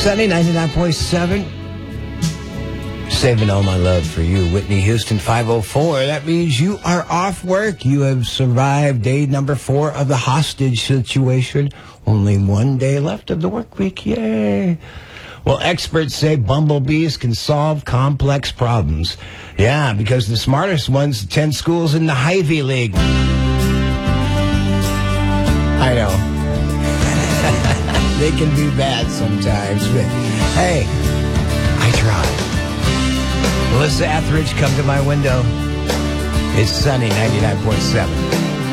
Sunny 99.7. Saving all my love for you, Whitney Houston 504. That means you are off work. You have survived day number 4 of the hostage situation. Only one day left of the work week. Yay. Well, experts say bumblebees can solve complex problems. Yeah, because the smartest ones attend schools in the Ivy League. I know. They can be bad sometimes, but hey, I try. Melissa Etheridge, come to my window. It's sunny 99.7.